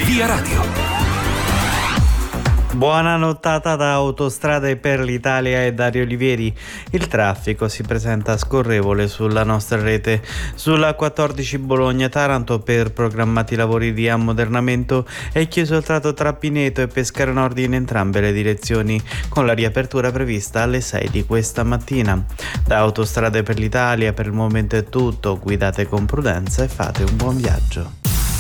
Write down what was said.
Via Radio. Buona nottata da Autostrade per l'Italia e Dario Olivieri. Il traffico si presenta scorrevole sulla nostra rete. Sulla 14 Bologna-Taranto per programmati lavori di ammodernamento è chiuso il tratto tra Pineto e Pescara Nord in entrambe le direzioni, con la riapertura prevista alle 6 di questa mattina. Da Autostrade per l'Italia per il momento è tutto, guidate con prudenza e fate un buon viaggio.